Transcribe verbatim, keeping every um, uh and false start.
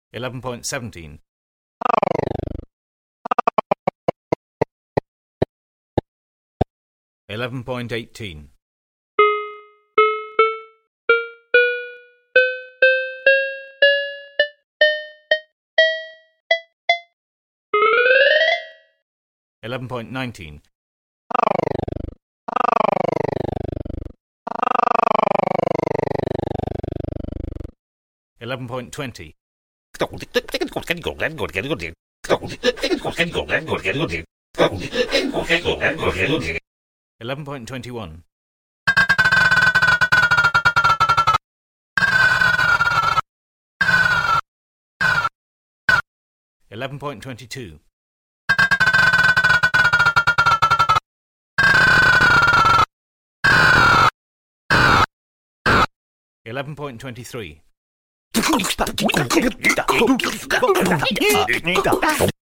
eleven point seventeen. eleven point eighteen. eleven point nineteen. eleven point twenty. eleven point twenty-one. eleven point twenty-two. eleven point twenty-three.